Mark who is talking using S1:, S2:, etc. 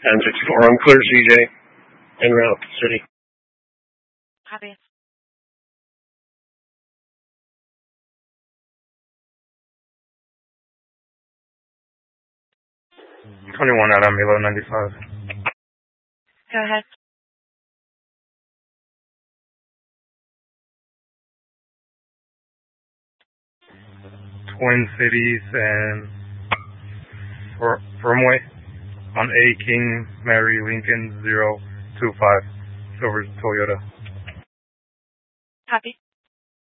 S1: 1064 on Clear CJ, en route city.
S2: Copy.
S3: $21 out on Milo 95.
S2: Go ahead.
S3: Twin Cities and Firmway on A King Mary Lincoln 025 Silver Toyota.
S2: Copy.